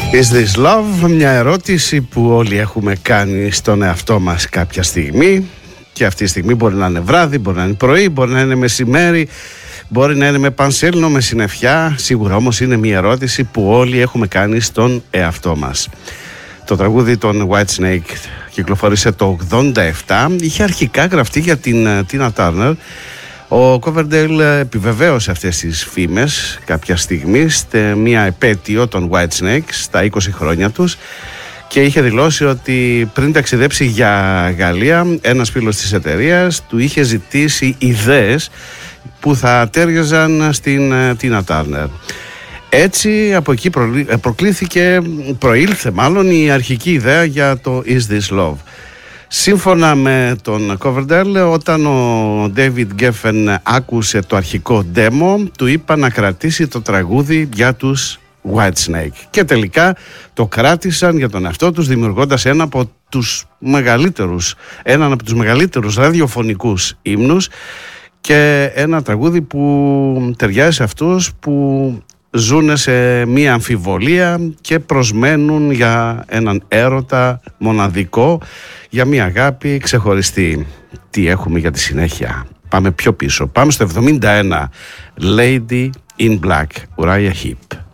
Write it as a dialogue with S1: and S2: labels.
S1: Is this love? Μια ερώτηση που όλοι έχουμε κάνει στον εαυτό μας κάποια στιγμή, και αυτή η στιγμή μπορεί να είναι βράδυ, μπορεί να είναι πρωί, μπορεί να είναι μεσημέρι, μπορεί να είναι με πανσέλινο, με συννεφιά. Σίγουρα όμως είναι μια ερώτηση που όλοι έχουμε κάνει στον εαυτό μας. Το τραγούδι των Whitesnake κυκλοφόρησε το 87, είχε αρχικά γραφτεί για την Tina Turner. Ο Coverdale επιβεβαίωσε αυτές τις φήμες κάποια στιγμή σε μια επέτειο των Whitesnake στα 20 χρόνια τους και είχε δηλώσει ότι πριν ταξιδέψει για Γαλλία, ένας φίλος της εταιρείας του είχε ζητήσει ιδέες που θα τέριαζαν στην Tina Turner. Έτσι από εκεί προήλθε η αρχική ιδέα για το Is This Love. Σύμφωνα με τον Coverdale, όταν ο David Geffen άκουσε το αρχικό demo, του είπα να κρατήσει το τραγούδι για τους Whitesnake. Και τελικά το κράτησαν για τον εαυτό τους, δημιουργώντας έναν από τους μεγαλύτερους ραδιοφωνικούς ύμνους και ένα τραγούδι που ταιριάζει σε αυτούς που ζουν σε μία αμφιβολία και προσμένουν για έναν έρωτα μοναδικό, για μία αγάπη ξεχωριστή. Τι έχουμε για τη συνέχεια? Πάμε πιο πίσω, πάμε στο 71. Lady in Black, Uriah Heep.